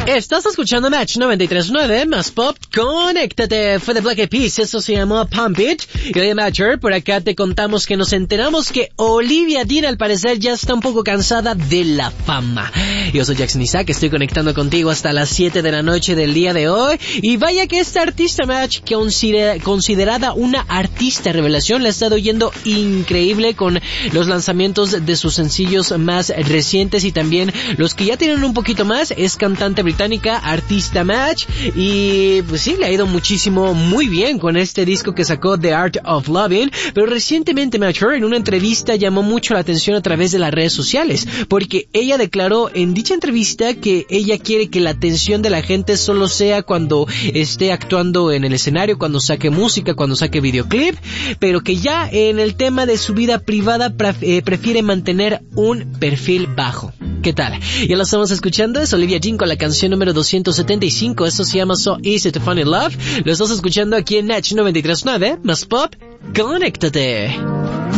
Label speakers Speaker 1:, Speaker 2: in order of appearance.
Speaker 1: Estás escuchando Match 93.9, más pop, conéctate. Fue de Black Eyed Peas, eso se llamó Pump It. Y hoy en Matcher, por acá te contamos que nos enteramos que Olivia Dean al parecer ya está un poco cansada de la fama. Yo soy Jackson Isaac, estoy conectando contigo hasta las 7 de la noche del día de hoy. Y vaya que esta artista Match, considerada una artista revelación, la ha estado yendo increíble con los lanzamientos de sus sencillos más recientes y también los que ya tienen un poquito más. Es cantante británica, artista Match, y pues sí, le ha ido muy bien con este disco que sacó The Art of Loving, pero recientemente Match en una entrevista llamó mucho la atención a través de las redes sociales, porque ella declaró en dicha entrevista que ella quiere que la atención de la gente solo sea cuando esté actuando en el escenario, cuando saque música, cuando saque videoclip, pero que ya en el tema de su vida privada prefiere mantener un perfil bajo. ¿Qué tal? Ya lo estamos escuchando, es Olivia Dean con la canción número 275, esto se llama So Easy to Fall in Love. Lo estás escuchando aquí en Match 93.9, más pop, conéctate.